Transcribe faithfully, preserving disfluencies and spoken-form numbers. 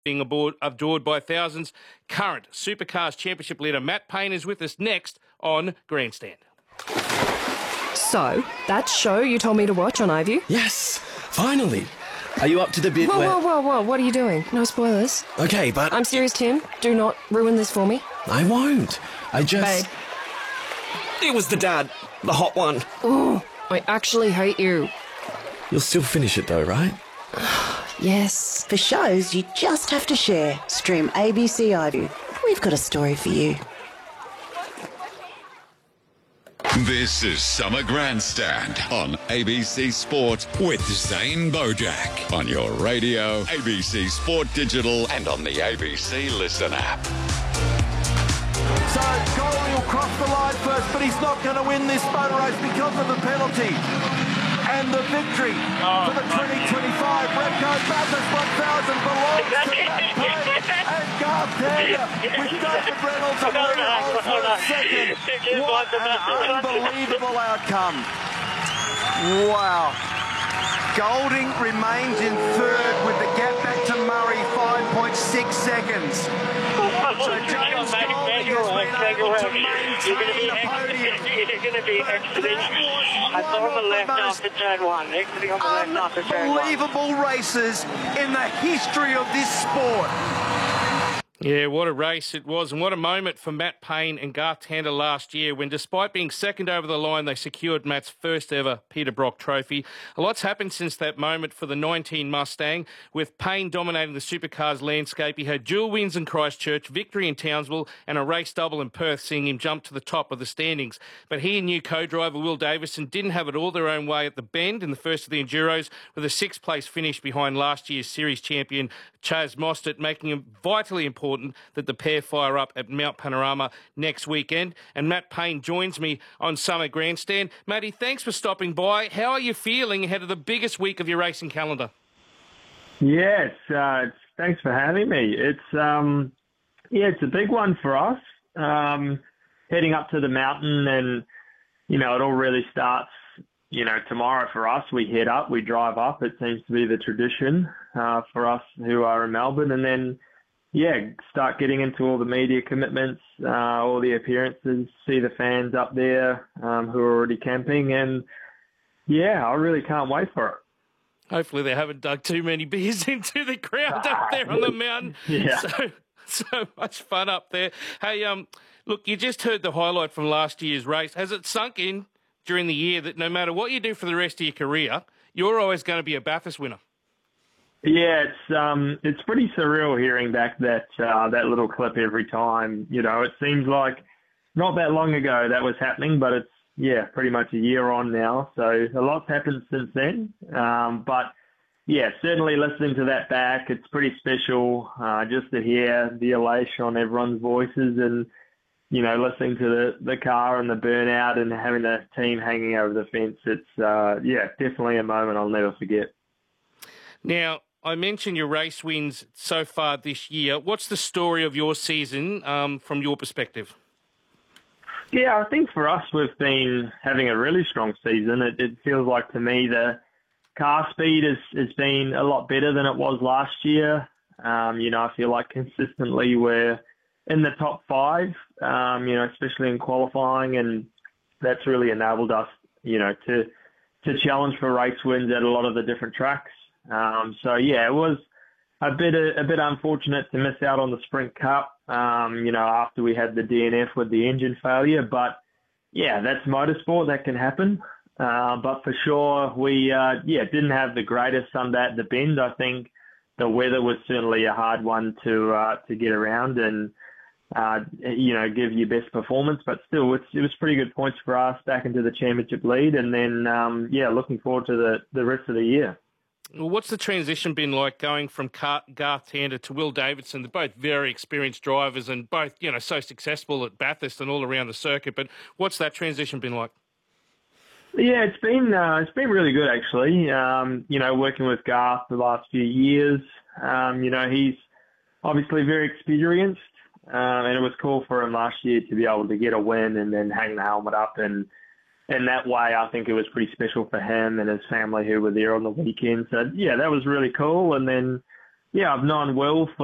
being aboard, adored by thousands. Current Supercars Championship leader Matt Payne is with us next on Grandstand. So, that show you told me to watch on iView? Yes, finally. Are you up to the bit whoa, where... Whoa, whoa, whoa, what are you doing? No spoilers. Okay, but... I'm serious, Tim. Do not ruin this for me. I won't. I just... Babe. It was the dad. The hot one. Oh, I actually hate you. You'll still finish it though, right? Yes. For shows you just have to share. Stream A B C iView. We've got a story for you. This is Summer Grandstand on A B C Sport with Zane Bojack on your radio, A B C Sport Digital and on the A B C Listen app. So Goldie will cross the line first, but he's not going to win this boat race because of the penalty. And the victory oh, for the twenty twenty-five Repco Bathurst one thousand belongs to Matt Payne and Garth Tander with David Reynolds and Lee Holmes for a second. What an unbelievable outcome. Wow. Golding remains in third with the gap back to Murray, five point six seconds. So James Golding has been able to maintain the podium. You're going to be exiting on the left after turn one. Exiting on the left after turn one. Unbelievable races in the history of this sport. Yeah, what a race it was, and what a moment for Matt Payne and Garth Tander last year when, despite being second over the line, they secured Matt's first ever Peter Brock trophy. A lot's happened since that moment for the nineteen Mustang, with Payne dominating the supercars landscape. He had dual wins in Christchurch, victory in Townsville, and a race double in Perth, seeing him jump to the top of the standings. But he and new co-driver Will Davison didn't have it all their own way at the Bend in the first of the Enduros, with a sixth-place finish behind last year's series champion Chaz Mostert, making it vitally important that the pair fire up at Mount Panorama next weekend. And Matt Payne joins me on Summer Grandstand. Matty, thanks for stopping by. How are you feeling ahead of the biggest week of your racing calendar? Yes, uh, thanks for having me. It's um, yeah, it's a big one for us. Um, heading up to the mountain, and you know, it all really starts. You know, tomorrow for us, we head up, we drive up. It seems to be the tradition uh, for us who are in Melbourne, and then. Yeah, start getting into all the media commitments, uh, all the appearances, see the fans up there um, who are already camping, and yeah, I really can't wait for it. Hopefully they haven't dug too many beers into the ground up there on the mountain. Yeah. So, so much fun up there. Hey, um, look, you just heard the highlight from last year's race. Has it sunk in during the year that no matter what you do for the rest of your career, you're always going to be a Bathurst winner? Yeah, it's um, it's pretty surreal hearing back that uh, that little clip every time. You know, it seems like not that long ago that was happening, but it's yeah, pretty much a year on now. So a lot's happened since then. Um, but yeah, certainly listening to that back, it's pretty special uh, just to hear the elation on everyone's voices, and you know, listening to the the car and the burnout and having the team hanging over the fence. It's uh, yeah, definitely a moment I'll never forget. Now, I mentioned your race wins so far this year. What's the story of your season um, from your perspective? Yeah, I think for us, we've been having a really strong season. It, it feels like to me the car speed has, has been a lot better than it was last year. Um, you know, I feel like consistently we're in the top five, um, you know, especially in qualifying, and that's really enabled us, you know, to to challenge for race wins at a lot of the different tracks. Um, so yeah, it was a bit a, a bit unfortunate to miss out on the Sprint Cup. Um, you know, after we had the D N F with the engine failure, but yeah, that's motorsport. That can happen. Uh, but for sure, we uh, yeah didn't have the greatest Sunday at the Bend. I think the weather was certainly a hard one to uh, to get around and uh, you know give your best performance. But still, it's, it was pretty good points for us back into the championship lead, and then um, yeah, looking forward to the the rest of the year. Well, what's the transition been like going from Garth Tander to Will Davison? They're both very experienced drivers and both, you know, so successful at Bathurst and all around the circuit. But what's that transition been like? Yeah, it's been uh, it's been really good actually. Um, you know, working with Garth the last few years. Um, you know, he's obviously very experienced, um, and it was cool for him last year to be able to get a win and then hang the helmet up and. In that way, I think it was pretty special for him and his family who were there on the weekend. So, yeah, that was really cool. And then, yeah, I've known Will for